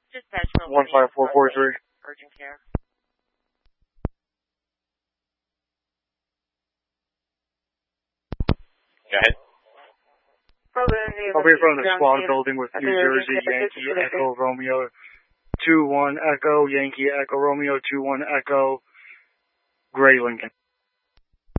Dispatch 15443. Urgent care. Go ahead. I'll be from the squad building with New Jersey, Yankee Echo Romeo 2-1 Echo, Yankee Echo Romeo 2-1 Echo, Gray Lincoln.